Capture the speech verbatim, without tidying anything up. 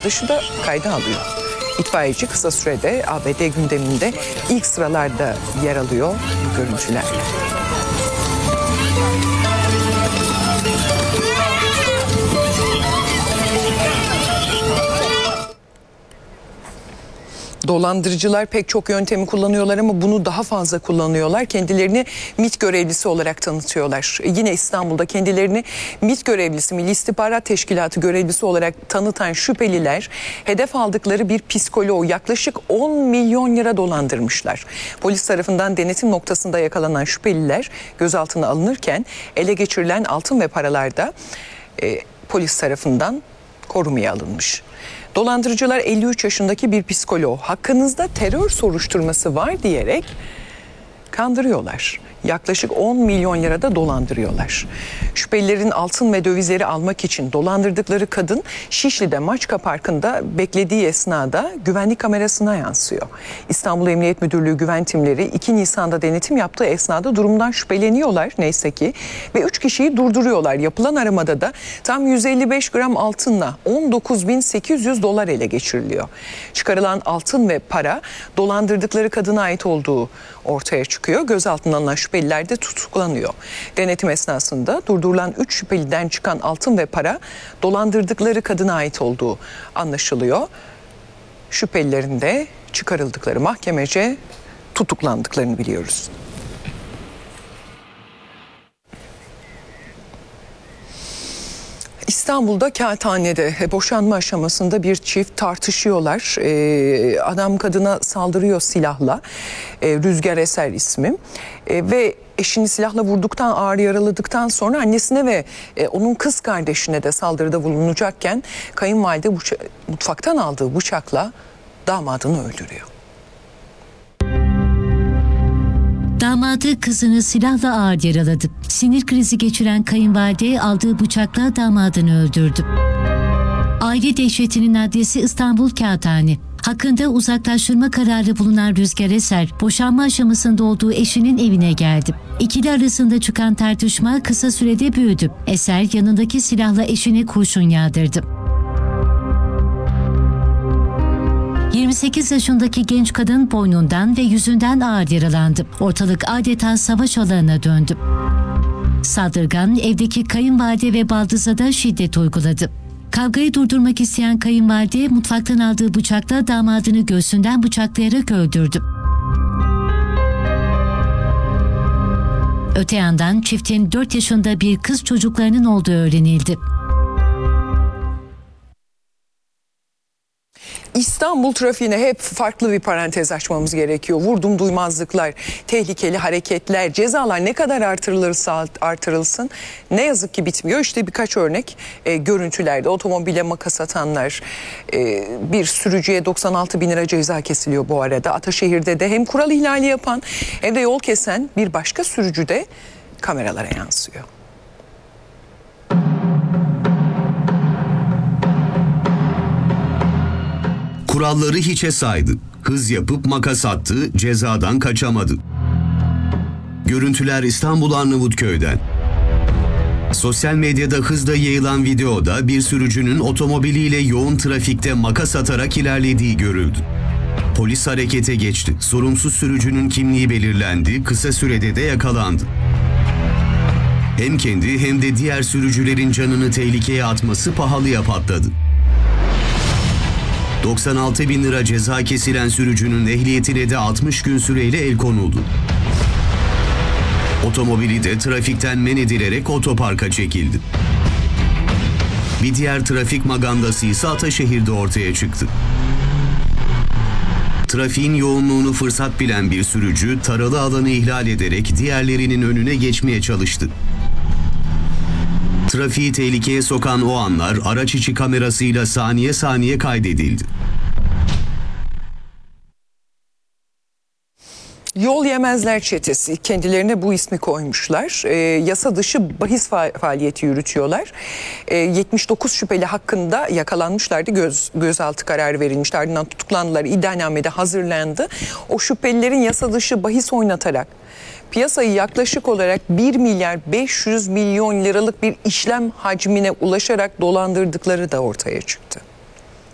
arkadaşı da kayda alıyor. İtfaiyeci kısa sürede A B D gündeminde ilk sıralarda yer alıyor bu görüntülerle. Dolandırıcılar pek çok yöntemi kullanıyorlar ama bunu daha fazla kullanıyorlar. Kendilerini MİT görevlisi olarak tanıtıyorlar. Yine İstanbul'da kendilerini MİT görevlisi, Milli İstihbarat Teşkilatı görevlisi olarak tanıtan şüpheliler hedef aldıkları bir psikoloğu yaklaşık on milyon lira dolandırmışlar. Polis tarafından denetim noktasında yakalanan şüpheliler gözaltına alınırken ele geçirilen altın ve paralar da e, polis tarafından korumaya alınmış. Dolandırıcılar elli üç yaşındaki bir psikolog hakkınızda terör soruşturması var diyerek kandırıyorlar. Yaklaşık on milyon lirada dolandırıyorlar. Şüphelilerin altın ve dövizleri almak için dolandırdıkları kadın Şişli'de Maçka Parkı'nda beklediği esnada güvenlik kamerasına yansıyor. İstanbul Emniyet Müdürlüğü güven timleri iki Nisan'da denetim yaptığı esnada durumdan şüpheleniyorlar neyse ki ve üç kişiyi durduruyorlar. Yapılan aramada da tam yüz elli beş gram altınla on dokuz bin sekiz yüz dolar ele geçiriliyor. Çıkarılan altın ve para dolandırdıkları kadına ait olduğu ortaya çıkıyor. Gözaltına alınan şüpheliler de tutuklanıyor. Denetim esnasında durdurulan üç şüpheliden çıkan altın ve para dolandırdıkları kadına ait olduğu anlaşılıyor. Şüphelilerin de çıkarıldıkları mahkemece tutuklandıklarını biliyoruz. İstanbul'da Kağıthane'de boşanma aşamasında bir çift tartışıyorlar. Ee, adam kadına saldırıyor silahla. Ee, Rüzgar Eser ismi. Ee, ve eşini silahla vurduktan, ağır yaraladıktan sonra annesine ve e, onun kız kardeşine de saldırıda bulunacakken kayınvalide bıça- mutfaktan aldığı bıçakla damadını öldürüyor. Damadı kızını silahla ağır yaraladı. Sinir krizi geçiren kayınvalide aldığı bıçakla damadını öldürdü. Aile dehşetinin adresi İstanbul Kağıthane. Hakkında uzaklaştırma kararı bulunan Rüzgar Eser, boşanma aşamasında olduğu eşinin evine geldi. İkili arasında çıkan tartışma kısa sürede büyüdü. Eser yanındaki silahla eşine kurşun yağdırdı. yirmi sekiz yaşındaki genç kadın boynundan ve yüzünden ağır yaralandı. Ortalık adeta savaş alanına döndü. Saldırgan evdeki kayınvalide ve baldıza da şiddet uyguladı. Kavgayı durdurmak isteyen kayınvalide mutfaktan aldığı bıçakla damadını göğsünden bıçaklayarak öldürdü. Öte yandan çiftin dört yaşında bir kız çocuklarının olduğu öğrenildi. İstanbul trafiğine hep farklı bir parantez açmamız gerekiyor. Vurdum duymazlıklar, tehlikeli hareketler, cezalar ne kadar artırılırsa artırılsın ne yazık ki bitmiyor. İşte birkaç örnek e, görüntülerde otomobile makas atanlar, e, bir sürücüye doksan altı bin lira ceza kesiliyor bu arada. Ataşehir'de de hem kural ihlali yapan hem de yol kesen bir başka sürücü de kameralara yansıyor. Kuralları hiçe saydı. Hız yapıp makas attı, cezadan kaçamadı. Görüntüler İstanbul Arnavutköy'den. Sosyal medyada hızla yayılan videoda bir sürücünün otomobiliyle yoğun trafikte makas atarak ilerlediği görüldü. Polis harekete geçti. Sorumsuz sürücünün kimliği belirlendi, kısa sürede de yakalandı. Hem kendi hem de diğer sürücülerin canını tehlikeye atması pahalıya patladı. doksan altı bin lira ceza kesilen sürücünün ehliyetine de altmış gün süreyle el konuldu. Otomobili de trafikten men edilerek otoparka çekildi. Bir diğer trafik magandası ise Ataşehir'de ortaya çıktı. Trafiğin yoğunluğunu fırsat bilen bir sürücü taralı alanı ihlal ederek diğerlerinin önüne geçmeye çalıştı. Trafiği tehlikeye sokan o anlar araç içi kamerasıyla saniye saniye kaydedildi. Yol Yemezler Çetesi, kendilerine bu ismi koymuşlar. E, yasa dışı bahis fa- faaliyeti yürütüyorlar. E, yetmiş dokuz şüpheli hakkında yakalanmışlardı. Göz, gözaltı kararı verilmişti. Ardından tutuklandılar. İddianamede hazırlandı. O şüphelilerin yasa dışı bahis oynatarak piyasayı yaklaşık olarak bir milyar beş yüz milyon liralık bir işlem hacmine ulaşarak dolandırdıkları da ortaya çıktı.